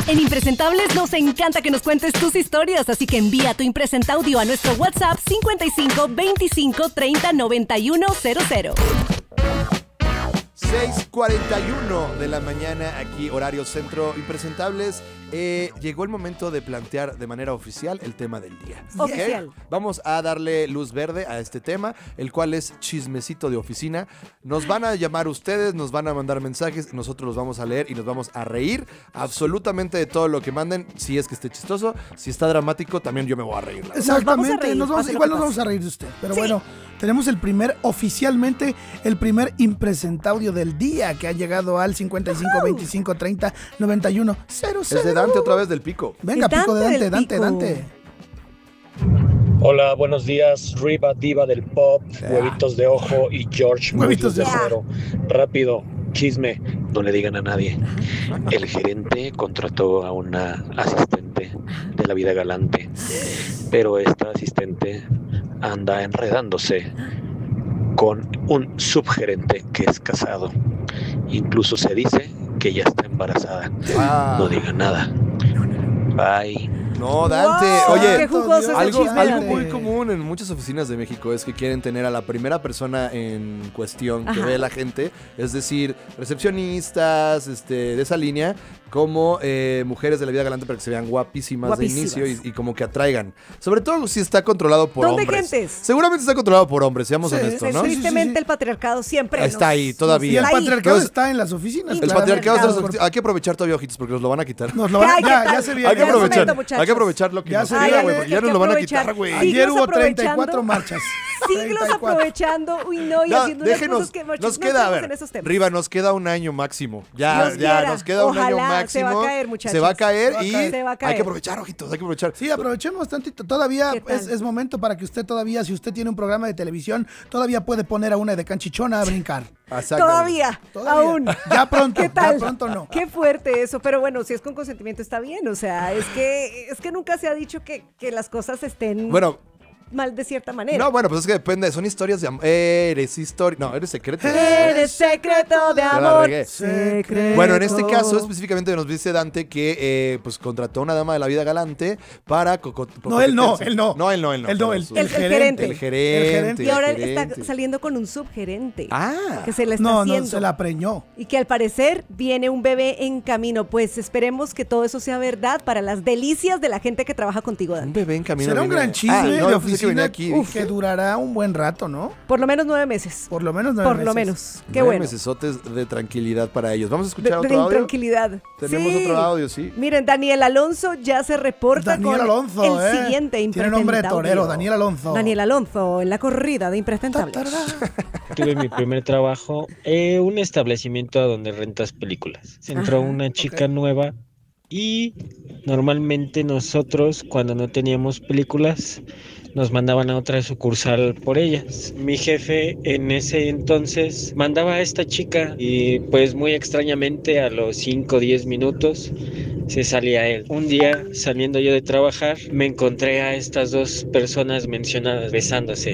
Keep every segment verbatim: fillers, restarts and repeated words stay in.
En Impresentables nos encanta que nos cuentes tus historias, así que envía tu Impresenta Audio a nuestro WhatsApp cincuenta y cinco veinticinco treinta noventa y uno cero cero. seis cuarenta y uno de la mañana, aquí horario centro. Impresentables, eh, llegó el momento de plantear de manera oficial el tema del día. Oficial. ¿Okay? Vamos a darle luz verde a este tema, el cual es chismecito de oficina. Nos van a llamar ustedes, nos van a mandar mensajes, nosotros los vamos a leer y nos vamos a reír absolutamente de todo lo que manden, si es que esté chistoso, si está dramático, también yo me voy a reír. La Exactamente, nos vamos a reír, nos vamos, igual nos vamos a reír de usted, pero sí. Bueno, tenemos el primer, oficialmente, el primer Impresentaudio del día que ha llegado al cincuenta y cinco veinticinco treinta noventa y uno cero cero. Es de Dante otra vez del Pico. Venga, Dante Pico de Dante, del Dante, Pico. Dante. Hola, buenos días, Riva Diva del Pop, Yeah. Huevitos de Ojo y George Huevitos de Muslos de Ojo. Acero. Rápido, chisme, no le digan a nadie. El gerente contrató a una asistente de la vida galante, pero esta asistente anda enredándose con un subgerente que es casado. Incluso se dice que ya está embarazada. Ah. No digan nada. Bye. No, Dante. Wow, Oye, qué jugoso es el algo, chisme, algo Dante. muy común en muchas oficinas de México es que quieren tener a la primera persona en cuestión que Ajá. ve la gente, es decir, recepcionistas, este, de esa línea, como eh, mujeres de la vida galante para que se vean guapísimas, Guapísimas. de inicio y, y como que atraigan. Sobre todo si está controlado por ¿Dónde hombres. gentes? Seguramente está controlado por hombres, seamos Sí, honestos, sí, ¿no? sí, Tristemente sí. el patriarcado siempre Está nos- ahí, todavía. Y el Ahí. patriarcado Entonces, está en las oficinas. el El claramente. patriarcado, Claro. de los- hay que aprovechar todavía, ojitos, porque nos lo van a quitar. Nos lo van a- Ay, ¿qué ya, tal? ya se viene. Hay que Ya es aprovechar, momento, muchachos. hay que aprovechar lo que Ya nos se queda, viene. güey, Ay, porque hay ya que nos lo van a aprovechar. quitar, güey. Siglos Ayer hubo aprovechando. treinta y cuatro marchas. Siglos treinta y cuatro. aprovechando, uy no, y No, haciendo unas déjenos, cosas que nos no queda, a estamos ver, en esos temas. Riva, nos queda un año máximo. Ya, Dios ya, quiera. nos queda un año Ojalá, máximo. se va a caer, muchachos. Se va a caer Se va a y caer. Se va a hay caer. que aprovechar, ojitos, hay que aprovechar. Sí, aprovechemos tantito. Todavía ¿Qué tal? es, es momento para que usted todavía, si usted tiene un programa de televisión, todavía puede poner a una de canchichona a brincar. Exactamente. Todavía, Todavía. aún. Ya pronto, ¿Qué tal? ya pronto no. Qué fuerte eso, pero bueno, si es con consentimiento está bien, o sea, es que es que nunca se ha dicho que, que las cosas estén Bueno, mal de cierta manera. no, bueno, pues es que depende, son historias de amor. Eres historia. No, eres secreto. Eres secreto de la amor. regué. Secreto. Bueno, en este caso específicamente nos dice Dante que eh, pues contrató a una dama de la vida galante para coco- No, él no, coquetearse. él no. No, él no, él no. Él no, pero el- su- el, el gerente. El gerente. El gerente. Y ahora el está gerente. saliendo con un subgerente. Ah. Que se le está No, no, haciendo. se la preñó. Y que al parecer viene un bebé en camino. Pues esperemos que todo eso sea verdad para las delicias de la gente que trabaja contigo, Un Dante. bebé en camino. Será un viene- gran chisme Ah, no, de yo pensé que venía oficina aquí. uf, dije, que durará un buen rato, ¿no? Por lo menos nueve meses. Por lo menos nueve Por meses. lo menos. Qué nueve bueno. mesesotes de tranquilidad para ellos. Vamos a De, escuchar de otro audio. intranquilidad. Tenemos Sí. otro audio, sí. Miren, Daniel Alonso ya se reporta Daniel con Alonso, el ¿eh? siguiente Tiene nombre de Impresentaudio. torero, Daniel Alonso. Daniel Alonso en la corrida de Ta, Impresentables. tarara. Tuve mi primer trabajo en un establecimiento donde rentas películas. Entró Ajá, una chica ok. nueva y normalmente nosotros cuando no teníamos películas nos mandaban a otra sucursal por ellas. Mi jefe en ese entonces mandaba a esta chica y pues muy extrañamente a los cinco o diez minutos se salía él. Un día saliendo yo de trabajar me encontré a estas dos personas mencionadas besándose.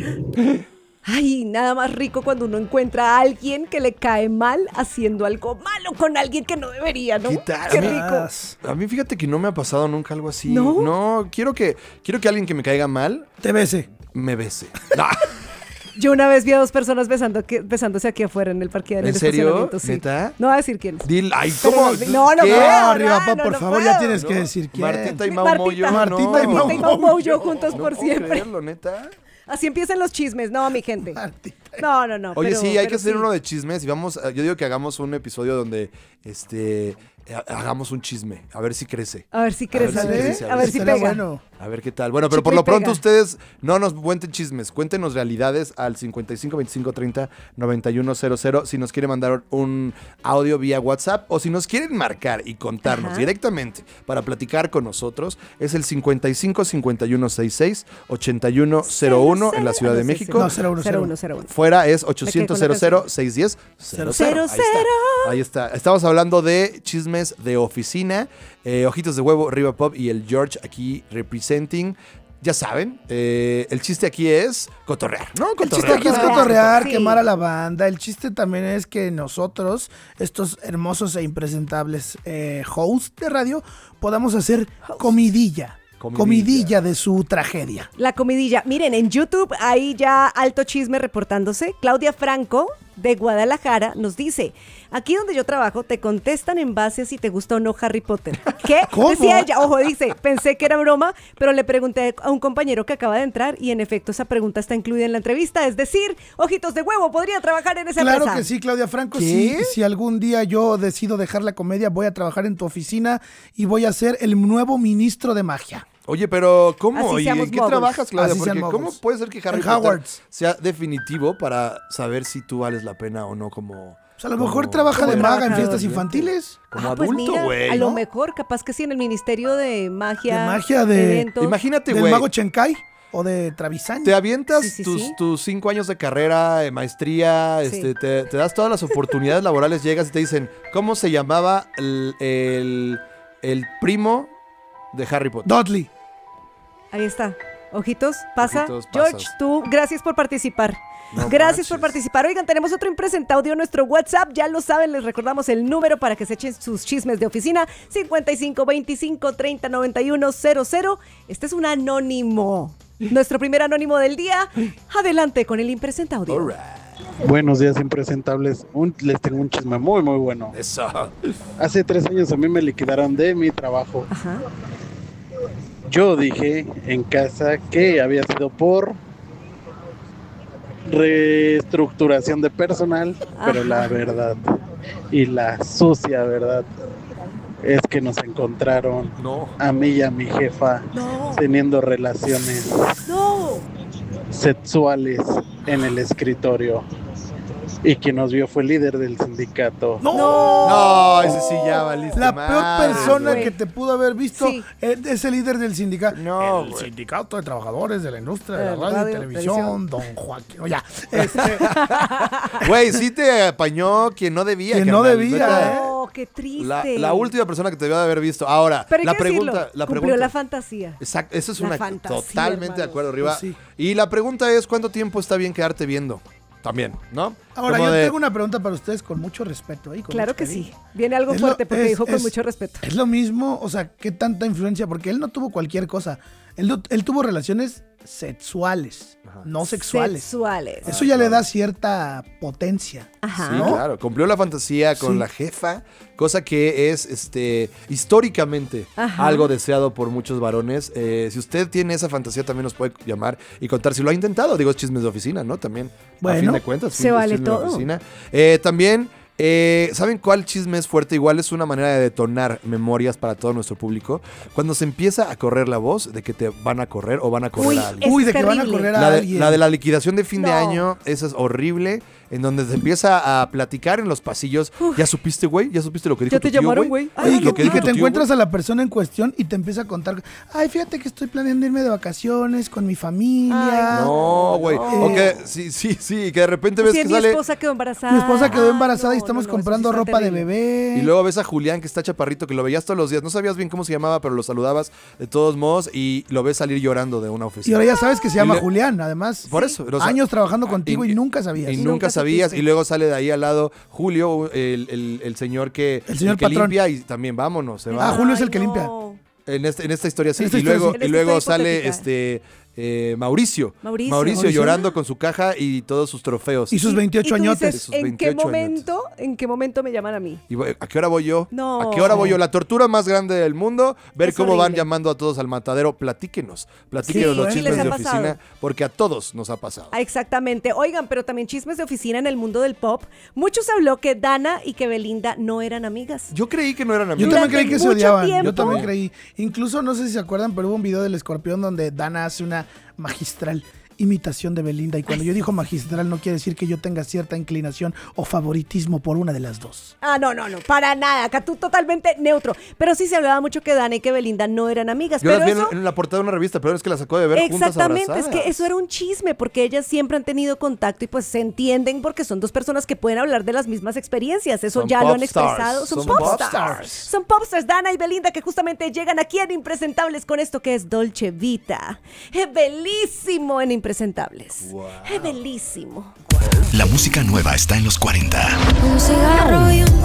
Ay, nada más rico cuando uno encuentra a alguien que le cae mal haciendo algo malo con alguien que no debería, ¿no? ¿Qué tal? Qué A mí- rico. A mí fíjate que no me ha pasado nunca algo así. ¿No? No, quiero que, quiero que alguien que me caiga mal Te bese. me bese. No. Yo una vez vi a dos personas besando que- besándose aquí afuera en el parque en ¿En el serio? estacionamiento, sí. ¿Neta? No voy a decir quién. Dil, ay, Pero ¿cómo? los vi- no, no ¿Qué? puedo. No, arriba, no, pa, por no favor, puedo. ya tienes No. que decir quién. Martita y Mau Martita. Moyo. Martita no. y Mau Martita y Mau Moyo juntos No por puedo siempre. creerlo, neta. Así empiezan los chismes, no, mi gente. Martita. No, no, no. Oye, pero- sí, hay pero que hacer sí. uno de chismes y vamos, a- yo digo que hagamos un episodio donde, este, ha- hagamos un chisme, a ver si crece. A ver si A ver crece. si ¿Sale? crece, A ver si Estaría pega. bueno. A ver qué tal. Bueno, pero Chicle por y lo pronto pega. ustedes no nos cuenten chismes, cuéntenos realidades al cincuenta y cinco veinticinco treinta noventa y uno cero cero si nos quieren mandar un audio vía WhatsApp o si nos quieren marcar y contarnos Ajá. directamente para platicar con nosotros. Es el cincuenta y cinco cincuenta y uno sesenta y seis ochenta y uno cero uno en la Ciudad de Ah, no, sí, México. sí. No, cero uno cero. cero uno cero uno. Fuera es Me quedé ochocientos con la cero cero seis diez cero cero. Cero, Ahí está. Ahí está. Estamos hablando de chismes de oficina. Eh, Ojitos de Huevo, Riva Pop y el George aquí representing. ya saben, eh, el chiste aquí es cotorrear, ¿no? El chiste Cotorrear. aquí es cotorrear, Sí. quemar a la banda. El chiste también es que nosotros, estos hermosos e impresentables eh, hosts de radio, podamos hacer comidilla. Comidilla. Comidilla de su tragedia. La comidilla. Miren, en YouTube hay ya alto chisme reportándose. Claudia Franco, de Guadalajara, nos dice: aquí donde yo trabajo te contestan en base a si te gusta o no Harry Potter. ¿Qué? ¿Cómo? Decía ella. Ojo, dice, pensé que era broma, pero le pregunté a un compañero que acaba de entrar y en efecto esa pregunta está incluida en la entrevista. Es decir, ojitos de huevo, podría trabajar en esa Claro empresa. que sí, Claudia Franco. ¿Qué? Si, si algún día yo decido dejar la comedia, voy a trabajar en tu oficina y voy a ser el nuevo ministro de magia. Oye, pero ¿cómo? Así ¿Y seamos en qué moguls. trabajas, Claudia? Así Porque sean ¿cómo moguls. puede ser que Harry En Potter Hogwarts. sea definitivo para saber si tú vales la pena o no como... Pues a lo como- mejor trabaja como de maga en trabajador. fiestas infantiles. Como Ah, pues adulto, mira, güey, a lo ¿no? mejor, capaz que sí, en el Ministerio de Magia. De magia, de- eventos. Imagínate, Del güey. mago Chenkai o de Travisán. Te avientas Sí, sí, tus, sí. tus cinco años de carrera, de maestría, Sí. este, te, te das todas las oportunidades laborales, llegas y te dicen, ¿cómo se llamaba el, el, el primo de Harry Potter? Dudley. Ahí está. Ojitos, pasa. Ojitos, George, pasas. tú, gracias por participar. No gracias manches. por participar. Oigan, tenemos otro impresentaudio en nuestro WhatsApp. Ya lo saben, les recordamos el número para que se echen sus chismes de oficina: cincuenta y cinco veinticinco treinta noventa y uno cero cero. Este es un anónimo. Nuestro primer anónimo del día. Adelante con el impresentaudio. All right. Buenos días, impresentables. Un- les tengo un chisme muy, muy bueno. Eso. Hace tres años a mí me liquidaron de mi trabajo. Ajá. Yo dije en casa que había sido por reestructuración de personal, pero Ajá. la verdad y la sucia verdad es que nos encontraron No. a mí y a mi jefa No, teniendo relaciones no. sexuales en el escritorio. Y quien nos vio fue el líder del sindicato. ¡No! No, ese sí ya valiste La madre, peor persona güey. que te pudo haber visto Sí. eh, es el líder del sindicato. No, el güey. sindicato de trabajadores de la industria de la Eh, radio, radio, y televisión, don Joaquín. No, ya. Este, Güey, sí te apañó quien no debía. Quien no carnal, debía, neta. ¿eh? No, qué triste. La, la última persona que te debió de haber visto. Ahora, Pero hay la que pregunta, decirlo, la cumplió pregunta. la fantasía. Exacto, eso es La una fantasía, totalmente de hermanos. acuerdo, Riva. Pues sí. Y la pregunta es, ¿cuánto tiempo está bien quedarte viendo? También, ¿no? Ahora, Como yo de- tengo una pregunta para ustedes con mucho respeto. ¿eh? Con Claro mucho que cariño. sí. Viene algo Es lo- fuerte porque es- dijo con es- mucho respeto. Es lo mismo, o sea, ¿qué tanta influencia? Porque él no tuvo cualquier cosa. Él, no- él tuvo relaciones sexuales, no sexuales. Sexuales. Eso ya le da cierta potencia. Ajá. Sí, ¿no? claro, cumplió la fantasía con Sí. la jefa, cosa que es este históricamente Ajá. algo deseado por muchos varones. Eh, si usted tiene esa fantasía, también nos puede llamar y contar si lo ha intentado. Digo, es chismes de oficina, ¿no? También, a Bueno, fin de cuentas. se fin- vale chisme de todo. oficina. Eh, también, eh, ¿saben cuál chisme es fuerte? Igual es una manera de detonar memorias para todo nuestro público. Cuando se empieza a correr la voz de que te van a correr o van a correr Uy, a alguien. Eso Uy, es de que van a terrible. correr a La de, alguien. la de la liquidación de fin de No. año, esa es horrible, en donde se empieza a platicar en los pasillos. ¿Ya supiste, güey? ¿Ya supiste lo que dijo Ya te tu tío, llamaron, güey. Oye, Lo y que, que y dijo que tu te tío, encuentras güey. a la persona en cuestión y te empieza a contar, ay, fíjate que estoy planeando irme de vacaciones con mi familia. Ay, No, güey. No. O que, sí, sí, sí, que de repente ves Sí, que mi sale... esposa quedó embarazada. Mi esposa quedó Ah, embarazada y no, estamos no, no, eso comprando sí está ropa de terrible. bebé. Y luego ves a Julián que está chaparrito, que lo veías todos los días. No sabías bien cómo se llamaba, pero lo saludabas de todos modos y lo ves salir llorando de una Y oficina. ahora ya sabes que se llama le- Julián, además. Por eso. o sea, Años trabajando contigo y, y- nunca sabías. Y Nunca nunca sabías. supiste. Y luego sale de ahí al lado Julio, el, el- el señor que, El señor que patrón. limpia y también vámonos. Se va. Ah, Julio es el Ay, que limpia. no. En, este, en esta historia sí. En esta y historia luego, sí. y En luego esta sale hipotética. este eh, Mauricio. Mauricio. Mauricio. llorando con su caja y todos sus trofeos. Y sus veintiocho Y tú añotes. dices, Sus ¿en qué veintiocho momento, en qué momento me llaman a mí? Y, bueno, ¿a qué hora voy yo? No. ¿A qué hora voy yo? La tortura más grande del mundo. Ver Es cómo van horrible. llamando a todos al matadero. Platíquenos. Platíquenos Sí, los sí, chismes les de ha oficina. pasado. Porque a todos nos ha pasado. Ah, exactamente. Oigan, pero también chismes de oficina en el mundo del pop. Mucho se habló que Dana y que Belinda no eran amigas. Yo creí que no eran Yo amigos. también Durante creí que se mucho odiaban. tiempo- Yo también creí. Incluso, no sé si se acuerdan, pero hubo un video del escorpión donde Dana hace una magistral imitación de Belinda. Y cuando yo digo magistral, no quiere decir que yo tenga cierta inclinación o favoritismo por una de las dos. Ah, no, no, no, para nada. Acá tú totalmente neutro. Pero sí se hablaba mucho que Dana y que Belinda no eran amigas. Yo pero las vi eso... en, en la portada de una revista, pero es que las sacó de ver juntas Exactamente, abrazadas. es que eso era un chisme, porque ellas siempre han tenido contacto y pues se entienden porque son dos personas que pueden hablar de las mismas experiencias. Eso Son ya lo han popstars, expresado. Son, son popstars. popstars. Son popstars, Dana y Belinda, que justamente llegan aquí en Impresentables con esto que es Dolce Vita. Es bellísimo en Impresentables. Wow. Es bellísimo. La música nueva está en los cuarenta. Un cigarro y un